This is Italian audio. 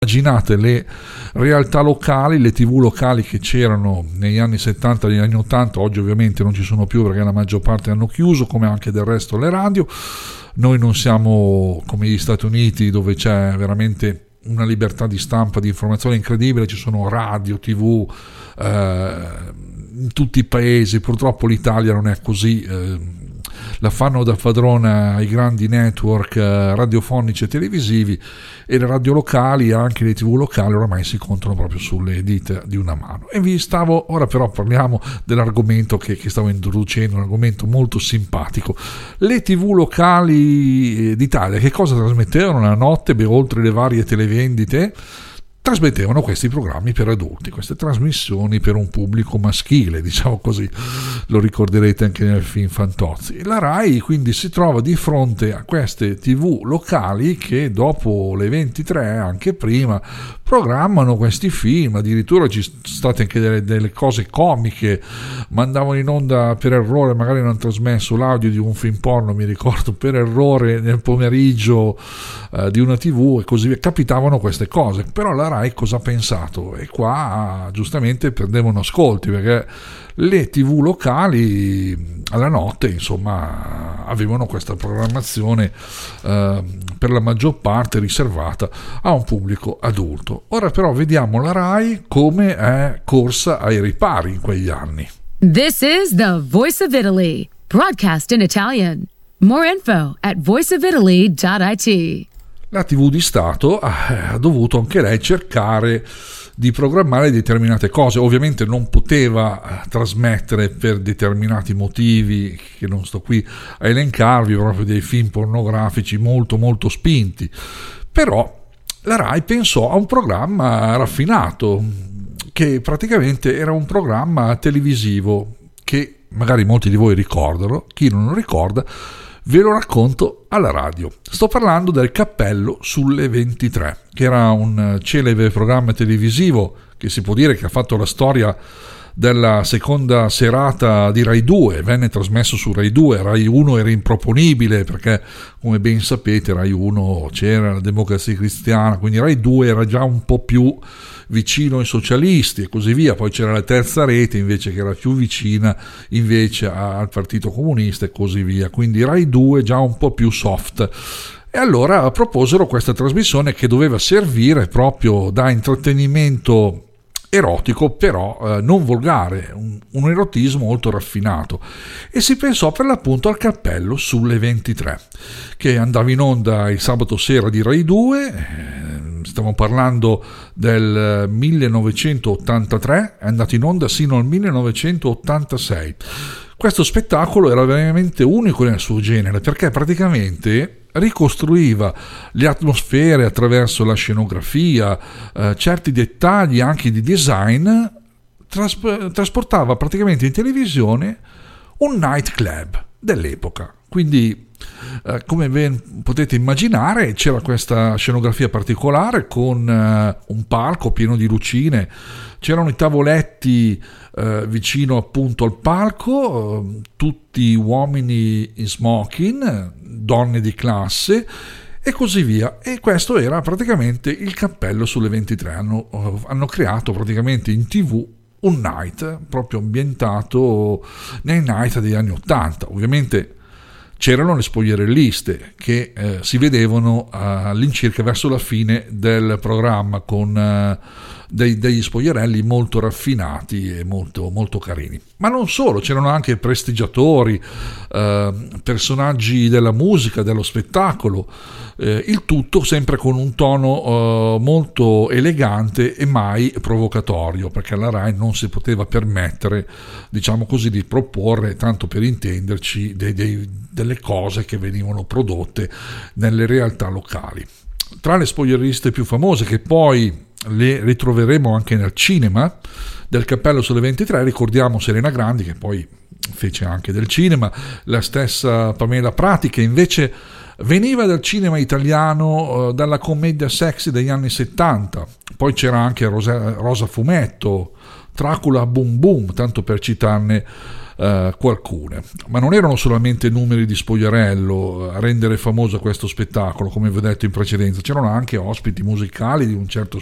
Immaginate le realtà locali, le TV locali che c'erano negli anni 70 e negli anni 80, oggi ovviamente non ci sono più perché la maggior parte hanno chiuso, come anche del resto le radio. Noi non siamo come gli Stati Uniti, dove c'è veramente una libertà di stampa, di informazione incredibile, ci sono radio, TV in tutti i paesi. Purtroppo l'Italia non è così, la fanno da padrona ai grandi network radiofonici e televisivi, e le radio locali, anche le TV locali, oramai si contano proprio sulle dita di una mano. E ora però parliamo dell'argomento che stavo introducendo, un argomento molto simpatico. Le TV locali d'Italia che cosa trasmettevano la notte? Oltre le varie televendite, trasmettevano questi programmi per adulti, queste trasmissioni per un pubblico maschile, diciamo così, lo ricorderete anche nel film Fantozzi. La Rai quindi si trova di fronte a queste TV locali che dopo le 23, anche prima, programmano questi film. Addirittura ci sono state anche delle cose comiche, mandavano in onda per errore, magari hanno trasmesso l'audio di un film porno, mi ricordo, per errore nel pomeriggio di una TV e così via. Capitavano queste cose, però la Rai cosa ha pensato? E qua giustamente perdevano ascolti, perché le TV locali alla notte, insomma, avevano questa programmazione per la maggior parte riservata a un pubblico adulto. Ora però vediamo la Rai come è corsa ai ripari in quegli anni. This is the Voice of Italy, broadcast in Italian. More info at voiceofitaly.it. La TV di Stato ha dovuto anche lei cercare di programmare determinate cose. Ovviamente non poteva trasmettere, per determinati motivi che non sto qui a elencarvi, proprio dei film pornografici molto molto spinti. Però la Rai pensò a un programma raffinato, che praticamente era un programma televisivo che magari molti di voi ricordano. Chi non lo ricorda ve lo racconto alla radio. Sto parlando del Cappello sulle 23, che era un celebre programma televisivo che si può dire che ha fatto la storia della seconda serata di Rai 2. Venne trasmesso su Rai 2. Rai 1 era improponibile perché, come ben sapete, Rai 1 c'era la Democrazia Cristiana, quindi Rai 2 era già un po' più vicino ai socialisti e così via. Poi c'era la terza rete invece, che era più vicina invece al Partito Comunista e così via, quindi Rai 2 già un po' più soft. E allora proposero questa trasmissione che doveva servire proprio da intrattenimento erotico, però non volgare, un erotismo molto raffinato, e si pensò per l'appunto al Cappello sulle 23, che andava in onda il sabato sera di Rai 2. Stiamo parlando del 1983, è andato in onda sino al 1986. Questo spettacolo era veramente unico nel suo genere, perché praticamente ricostruiva le atmosfere attraverso la scenografia, certi dettagli anche di design, trasportava praticamente in televisione un nightclub dell'epoca. Quindi come ben potete immaginare, c'era questa scenografia particolare con un palco pieno di lucine, c'erano i tavoletti vicino appunto al palco, tutti uomini in smoking, donne di classe e così via. E questo era praticamente il Cappello sulle 23. Hanno creato praticamente in TV un night proprio ambientato nei night degli anni 80. Ovviamente c'erano le spogliarelliste che si vedevano all'incirca verso la fine del programma, con degli spogliarelli molto raffinati e molto, molto carini. Ma non solo, c'erano anche prestigiatori, personaggi della musica, dello spettacolo, il tutto sempre con un tono molto elegante e mai provocatorio, perché la Rai non si poteva permettere, diciamo così, di proporre, tanto per intenderci, delle cose che venivano prodotte nelle realtà locali. Tra le spogliarelliste più famose, che poi le ritroveremo anche nel cinema, del Cappello sulle 23 ricordiamo Serena Grandi, che poi fece anche del cinema, la stessa Pamela Prati, che invece veniva dal cinema italiano, dalla commedia sexy degli anni 70, poi c'era anche Rosa Fumetto, Dracula Boom Boom, tanto per citarne qualcune. Ma non erano solamente numeri di spogliarello a rendere famoso questo spettacolo, come vi ho detto in precedenza, c'erano anche ospiti musicali di un certo